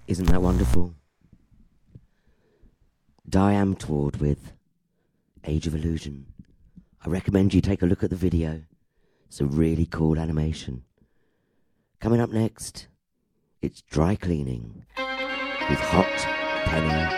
Isn't that wonderful? Diane Tward with Age of Illusion. I recommend you take a look at the video. It's a really cool animation. Coming up next, it's Dry Cleaning with Hot Penny